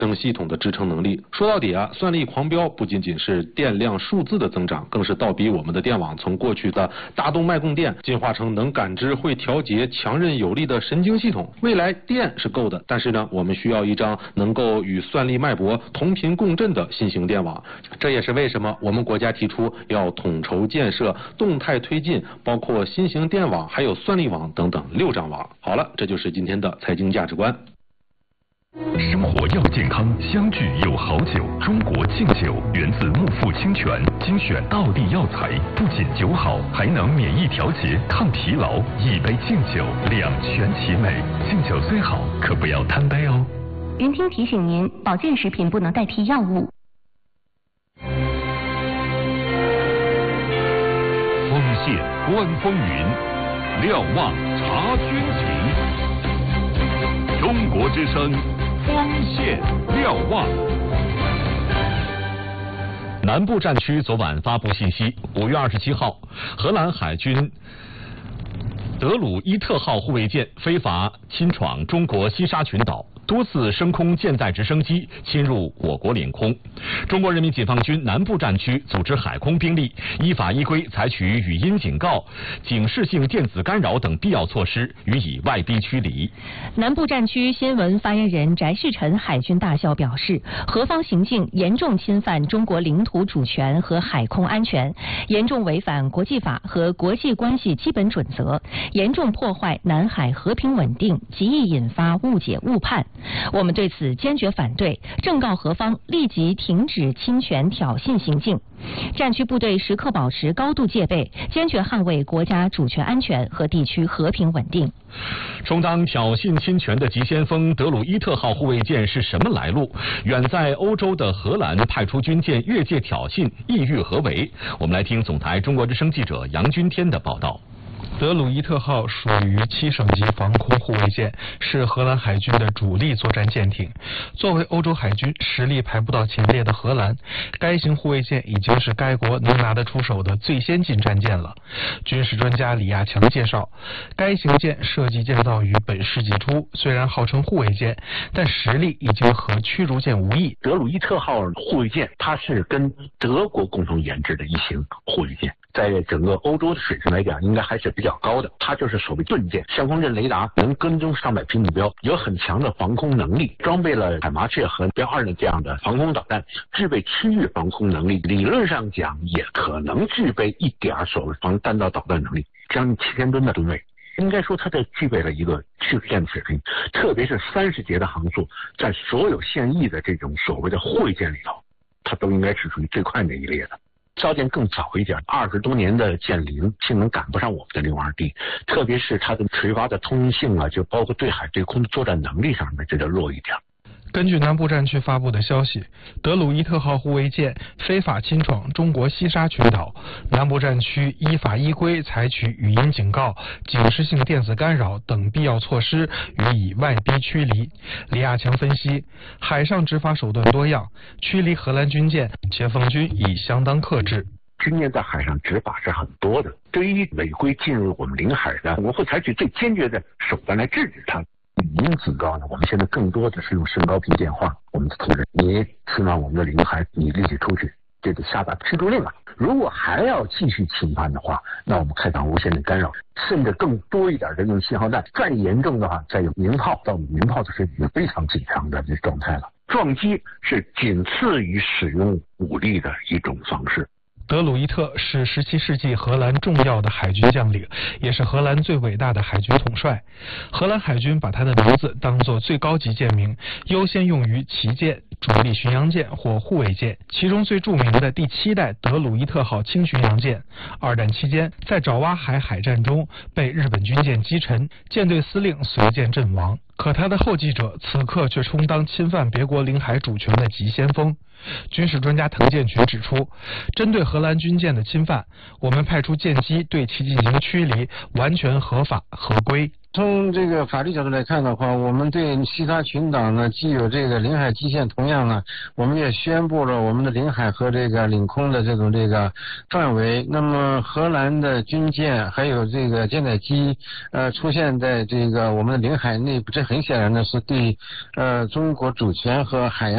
等系统的支撑能力。说到底啊，算力狂飙不仅仅是电量数字的增长，更是倒逼我们的电网从过去的大动脉供电进化成能感知、会调节、强韧有力的神经系统。未来电是够的，但是呢，我们需要一张能够与算力脉搏同频共振的新型电网。这也是为什么我们国家提出要统筹建设、动态推进，包括新型电网、还有算力网等等6张网。好了，这就是今天的财经价值观。 生活要健康，相聚有好酒。中国敬酒源自木富清泉，精选道地药材，不仅酒好，还能免疫调节、抗疲劳。一杯敬酒，两全其美。敬酒虽好，可不要贪杯哦。 云听提醒您，保健食品不能代替药物。 丰县观风云，瞭望察军情。中国之声，丰县瞭望。南部战区昨晚发布信息，5月27号，荷兰海军德鲁伊特号护卫舰非法侵闯中国西沙群岛，多次升空舰载直升机侵入我国领空。中国人民解放军南部战区组织海空兵力，依法依规采取语音警告、警示性电子干扰等必要措施，予以外逼驱离。 南部战区新闻发言人翟世臣海军大校表示，何方行径严重侵犯中国领土主权和海空安全，严重违反国际法和国际关系基本准则，严重破坏南海和平稳定，极易引发误解误判。我们对此坚决反对，正告何方立即停止侵权挑衅行径。战区部队时刻保持高度戒备，坚决捍卫国家主权安全和地区和平稳定。 充当挑衅侵权的急先锋德鲁伊特号护卫舰是什么来路？远在欧洲的荷兰派出军舰越界挑衅，意欲何为？我们来听总台中国之声记者杨军天的报道。 德鲁伊特号属于7省级防空护卫舰，是荷兰海军的主力作战舰艇。作为欧洲海军实力排不到前列的荷兰，该型护卫舰已经是该国能拿得出手的最先进战舰了。军事专家李亚强介绍，该型舰设计建造于本世纪初，虽然号称护卫舰，但实力已经和驱逐舰无异。 德鲁伊特号护卫舰，它是跟德国共同研制的一型护卫舰。在整个欧洲的水平来讲，应该还是比较高的。它就是所谓盾舰，相控阵雷达，能跟踪上百批目标，有很强的防空能力，装备了海麻雀和标2的这样的防空导弹，具备区域防空能力。理论上讲，也可能具备一点所谓防弹道导弹能力，将近7000吨的吨位。应该说，它这具备了一个驱逐舰的水平，特别是30节的航速，在所有现役的这种所谓的护卫舰里头，它都应该是属于最快那一列的。造舰更早一点，20多年的舰龄，性能赶不上我们的6.2D，特别是它的垂发的通用性啊，就包括对海对空的作战能力上面，这就弱一点。 根据南部战区发布的消息，德鲁伊特号护卫舰非法侵闯中国西沙群岛，南部战区依法依规采取语音警告、警示性电子干扰等必要措施，予以外逼驱离。李亚强分析，海上执法手段多样，驱离荷兰军舰，解放军已相当克制。 军舰在海上执法是很多的，对于违规进入我们领海的，我们会采取最坚决的手段来制止它。语音警告呢，我们现在更多的是用声高频电话，我们的同仁，你侵犯我们的领海，你立即出去，这得下达驱逐令了。如果还要继续侵犯的话，那我们开展无限的干扰，甚至更多一点的用信号弹，再严重的话，再有鸣炮，到鸣炮的是已经非常紧张的这状态了。撞击是仅次于使用武力的一种方式。 德鲁伊特是17世纪荷兰重要的海军将领，也是荷兰最伟大的海军统帅。荷兰海军把他的名字当作最高级舰名，优先用于旗舰、主力巡洋舰或护卫舰。其中最著名的第7代德鲁伊特号轻巡洋舰，二战期间在爪哇海海战中被日本军舰击沉，舰队司令随舰阵亡。可他的后继者此刻却充当侵犯别国领海主权的急先锋。军事专家滕建群指出，针对荷兰军舰的侵犯，我们派出舰机对其进行驱离，完全合法合规。 从这个法律角度来看的话，我们对西沙群岛呢既有这个领海基线，同样呢，我们也宣布了我们的领海和这个领空的这种范围。那么荷兰的军舰还有这个舰载机出现在这个我们的领海内部，这很显然呢是对中国主权和海洋